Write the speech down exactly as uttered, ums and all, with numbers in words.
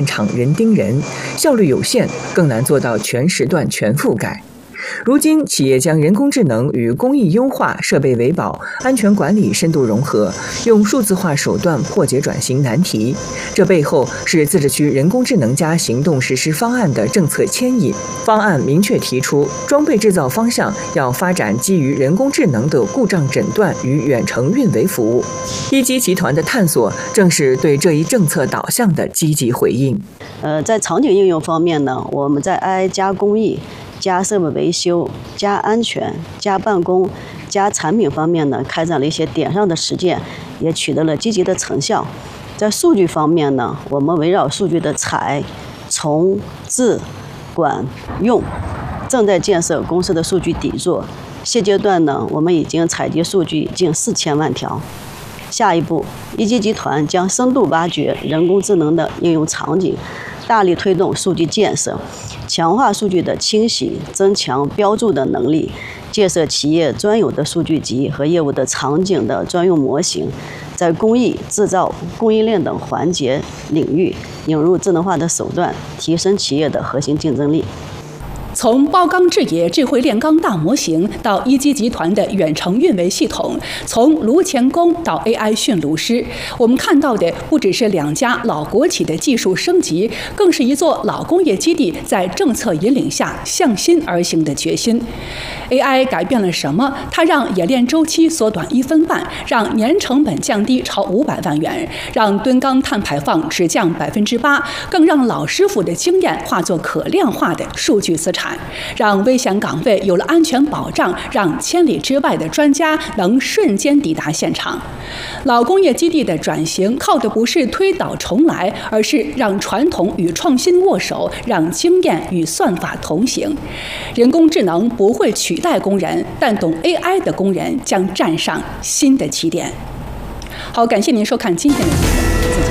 场人盯人，效率有限，更难做到全时段全覆盖。如今，企业将人工智能与工艺优化、设备维保、安全管理深度融合，用数字化手段破解转型难题。这背后是自治区人工智能加行动实施方案的政策牵引。方案明确提出，装备制造方向要发展基于人工智能的故障诊断与远程运维服务。一机集团的探索，正是对这一政策导向的积极回应。 呃，在场景应用方面呢，我们在 A I 加工艺、加设备维修、加安全、加办公、加产品方面呢，开展了一些点上的实践，也取得了积极的成效。在数据方面呢，我们围绕数据的采、从、治、管、用，正在建设公司的数据底座。现阶段呢，我们已经采集数据近四千万条。下一步，一机集团将深度挖掘人工智能的应用场景，大力推动数据建设，强化数据的清洗，增强标注的能力，建设企业专有的数据集和业务的场景的专用模型，在工艺、制造、供应链等环节领域引入智能化的手段，提升企业的核心竞争力。 从包钢制冶智慧炼钢大模型到一机集团的远程运维系统，从炉钳工到 A I 驯炉师，我们看到的不只是两家老国企的技术升级，更是一座老工业基地在政策引领下向心而行的决心。A I 改变了什么？它让冶炼周期缩短一分半，让年成本降低超五百万元，让吨钢碳排放只降百分之八，更让老师傅的经验化作可量化的数据资产。让危险岗位有了安全保障，让千里之外的专家能瞬间抵达现场。老工业基地的转型靠的不是推倒重来，而是让传统与创新握手，让经验与算法同行。人工智能不会取代工人，但懂 A I 的工人将站上新的起点。好，感谢您收看今天的节目。